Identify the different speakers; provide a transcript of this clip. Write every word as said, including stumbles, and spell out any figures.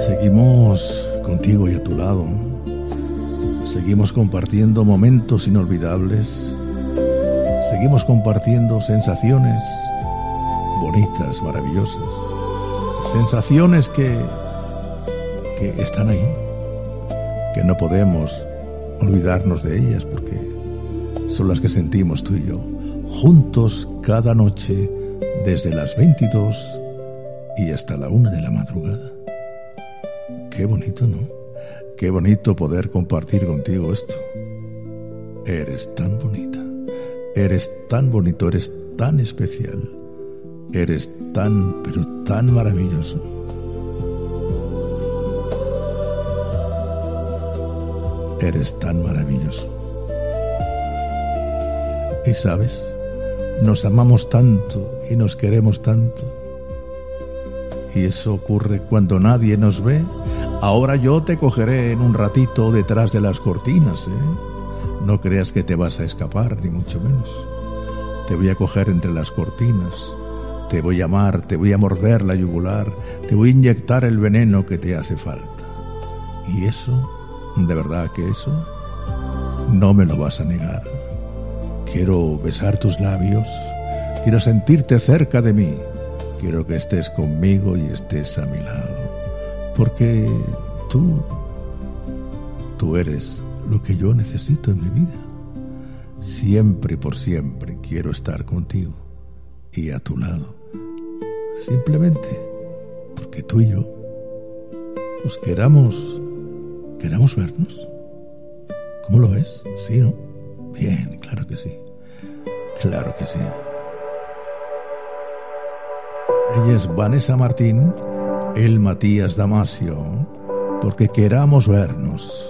Speaker 1: Seguimos contigo y a tu lado. Seguimos compartiendo momentos inolvidables. Seguimos compartiendo sensaciones bonitas, maravillosas. Sensaciones que, que están ahí, que no podemos olvidarnos de ellas porque son las que sentimos tú y yo, juntos cada noche desde las veintidós y hasta la una de la madrugada. Qué bonito, ¿no? Qué bonito poder compartir contigo esto. Eres tan bonita, eres tan bonito, eres tan especial, eres tan, pero tan maravilloso. Eres tan maravilloso. Y sabes, nos amamos tanto y nos queremos tanto. Y eso ocurre cuando nadie nos ve. Ahora yo te cogeré en un ratito detrás de las cortinas, ¿eh? No creas que te vas a escapar, ni mucho menos. Te voy a coger entre las cortinas. Te voy a amar, te voy a morder la yugular. Te voy a inyectar el veneno que te hace falta. Y eso, de verdad que eso, no me lo vas a negar. Quiero besar tus labios. Quiero sentirte cerca de mí. Quiero que estés conmigo y estés a mi lado. Porque tú, tú eres lo que yo necesito en mi vida. Siempre y por siempre quiero estar contigo y a tu lado. Simplemente porque tú y yo, pues queramos, queramos vernos. ¿Cómo lo ves? ¿Sí, no? Bien, claro que sí. Claro que sí. Ella es Vanessa Martín, él Matías Damasio, porque queramos vernos.